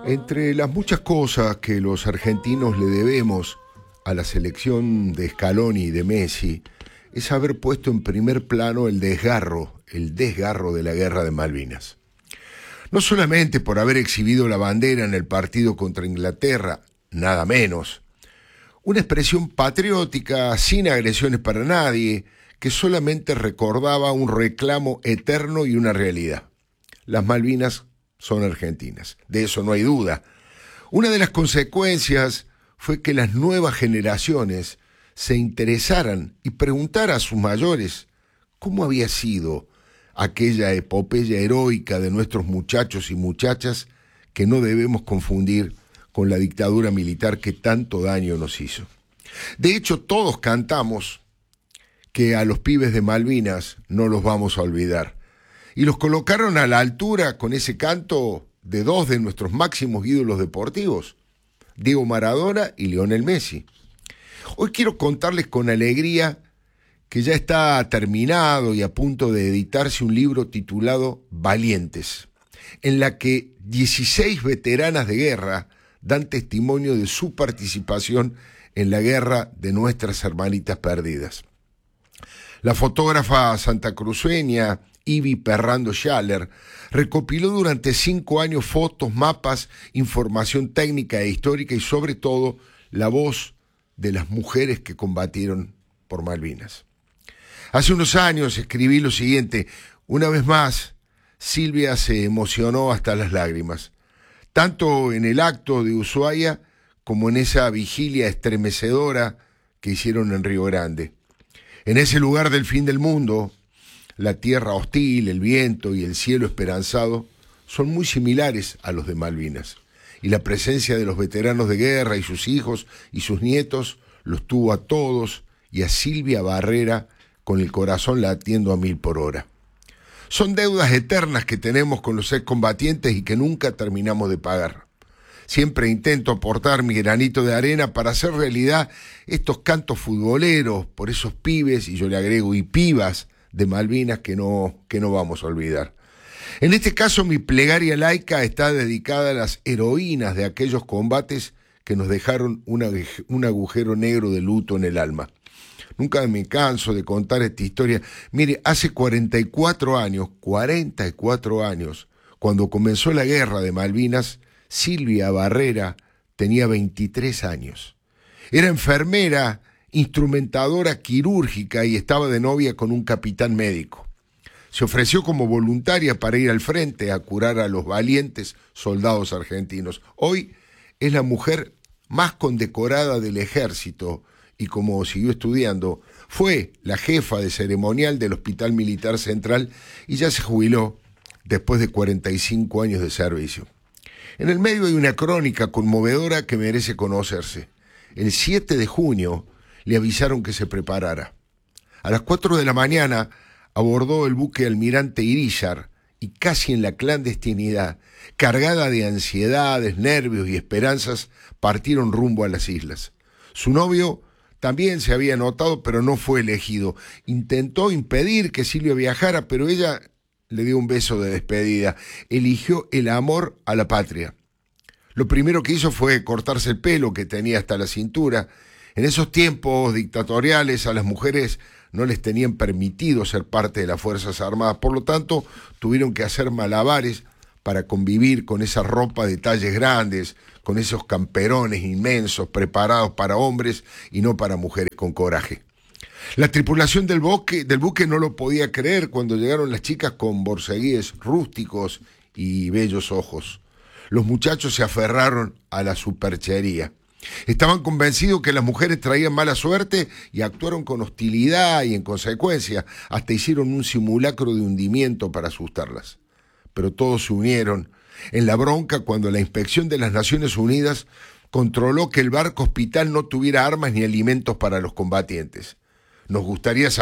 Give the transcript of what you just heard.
Entre las muchas cosas que los argentinos le debemos a la selección de Scaloni y de Messi es haber puesto en primer plano el desgarro de la guerra de Malvinas. No solamente por haber exhibido la bandera en el partido contra Inglaterra, nada menos. Una expresión patriótica sin agresiones para nadie, que solamente recordaba un reclamo eterno y una realidad. Las Malvinas son argentinas, de eso no hay duda. Una de las consecuencias fue que las nuevas generaciones se interesaran y preguntaran a sus mayores cómo había sido aquella epopeya heroica de nuestros muchachos y muchachas que no debemos confundir con la dictadura militar que tanto daño nos hizo. De hecho, todos cantamos que a los pibes de Malvinas no los vamos a olvidar. Y los colocaron a la altura con ese canto de dos de nuestros máximos ídolos deportivos, Diego Maradona y Lionel Messi. Hoy quiero contarles con alegría que ya está terminado y a punto de editarse un libro titulado Valientes, en la que 16 veteranas de guerra dan testimonio de su participación en la guerra de nuestras hermanitas perdidas. La fotógrafa santacruceña Ivy Perrando Schaller recopiló durante 5 años fotos, mapas, información técnica e histórica y sobre todo la voz de las mujeres que combatieron por Malvinas. Hace unos años escribí lo siguiente: una vez más, Silvia se emocionó hasta las lágrimas, tanto en el acto de Ushuaia como en esa vigilia estremecedora que hicieron en Río Grande. En ese lugar del fin del mundo, la tierra hostil, el viento y el cielo esperanzado son muy similares a los de Malvinas, y la presencia de los veteranos de guerra y sus hijos y sus nietos los tuvo a todos y a Silvia Barrera con el corazón latiendo a 1000 por hora. Son deudas eternas que tenemos con los excombatientes y que nunca terminamos de pagar. Siempre intento aportar mi granito de arena para hacer realidad estos cantos futboleros por esos pibes, y yo le agrego, y pibas de Malvinas que no vamos a olvidar. En este caso, mi plegaria laica está dedicada a las heroínas de aquellos combates que nos dejaron un agujero negro de luto en el alma. Nunca me canso de contar esta historia. Mire, hace 44 años, cuando comenzó la guerra de Malvinas, Silvia Barrera tenía 23 años. Era enfermera, instrumentadora quirúrgica y estaba de novia con un capitán médico. Se ofreció como voluntaria para ir al frente a curar a los valientes soldados argentinos. Hoy es la mujer más condecorada del ejército y, como siguió estudiando, fue la jefa de ceremonial del Hospital Militar Central y ya se jubiló después de 45 años de servicio. En el medio hay una crónica conmovedora que merece conocerse. El 7 de junio le avisaron que se preparara. A las 4 de la mañana abordó el buque Almirante Irízar y casi en la clandestinidad, cargada de ansiedades, nervios y esperanzas, partieron rumbo a las islas. Su novio también se había anotado, pero no fue elegido. Intentó impedir que Silvia viajara, pero ella le dio un beso de despedida. Eligió el amor a la patria. Lo primero que hizo fue cortarse el pelo, que tenía hasta la cintura. En esos tiempos dictatoriales a las mujeres no les tenían permitido ser parte de las Fuerzas Armadas, por lo tanto tuvieron que hacer malabares para convivir con esa ropa de talles grandes, con esos camperones inmensos preparados para hombres y no para mujeres con coraje. La tripulación del buque no lo podía creer cuando llegaron las chicas con borceguíes rústicos y bellos ojos. Los muchachos se aferraron a la superchería. Estaban convencidos que las mujeres traían mala suerte y actuaron con hostilidad y, en consecuencia, hasta hicieron un simulacro de hundimiento para asustarlas. Pero todos se unieron en la bronca cuando la inspección de las Naciones Unidas controló que el barco hospital no tuviera armas ni alimentos para los combatientes. Nos gustaría